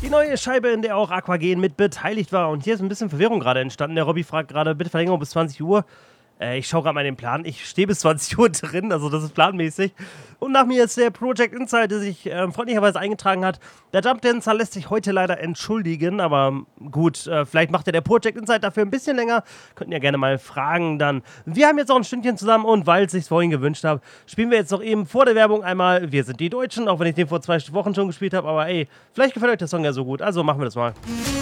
neue Scheibe, in der auch Aquagen mit beteiligt war. Und hier ist ein bisschen Verwirrung gerade entstanden. Der Robby fragt gerade, bitte Verlängerung bis 20 Uhr. Ich schaue gerade mal den Plan. Ich stehe bis 20 Uhr drin, also das ist planmäßig. Und nach mir ist der Project Insight, der sich freundlicherweise eingetragen hat. Der Jump Dancer lässt sich heute leider entschuldigen, aber gut, vielleicht macht der Project Insight dafür ein bisschen länger. Könnten ja gerne mal fragen dann. Wir haben jetzt auch ein Stündchen zusammen und weil es sich vorhin gewünscht habe, spielen wir jetzt noch eben vor der Werbung einmal Wir sind die Deutschen, auch wenn ich den vor 2 Wochen schon gespielt habe, aber ey, vielleicht gefällt euch der Song ja so gut, also machen wir das mal.